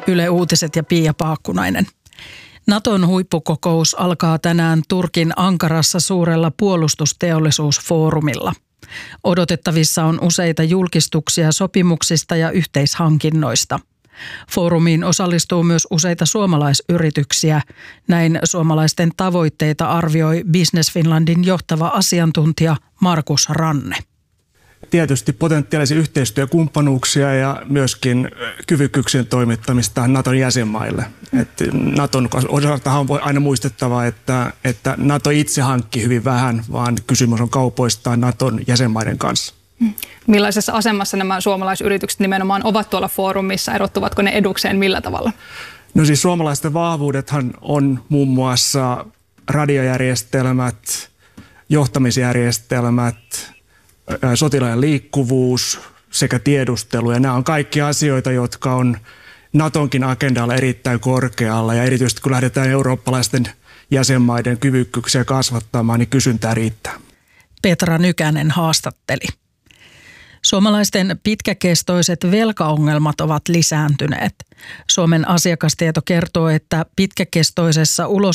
Yle Uutiset ja Pia Paakkunainen. Naton huippukokous alkaa tänään Turkin Ankarassa suurella puolustusteollisuusfoorumilla. Odotettavissa on useita julkistuksia sopimuksista ja yhteishankinnoista. Foorumiin osallistuu myös useita suomalaisyrityksiä. Näin suomalaisten tavoitteita arvioi Business Finlandin johtava asiantuntija Markus Ranne. Tietysti potentiaalisia yhteistyökumppanuuksia ja myöskin kyvykkyyksien toimittamista Naton jäsenmaille. Naton osalta on aina muistettava, että Nato itse hankki hyvin vähän, vaan kysymys on kaupoistaan Naton jäsenmaiden kanssa. Millaisessa asemassa nämä suomalaisyritykset nimenomaan ovat tuolla foorumissa? Erottuvatko ne edukseen millä tavalla? No siis suomalaisten vahvuudethan on muun muassa radiojärjestelmät, johtamisjärjestelmät, sotilaiden liikkuvuus sekä tiedustelu. Ja nämä on kaikki asioita, jotka on Natonkin agendalla erittäin korkealla. Ja erityisesti kun lähdetään eurooppalaisten jäsenmaiden kyvykkyyksiä kasvattamaan, niin kysyntää riittää. Petra Nykänen haastatteli. Suomalaisten pitkäkestoiset velkaongelmat ovat lisääntyneet. Suomen asiakastieto kertoo, että pitkäkestoisessa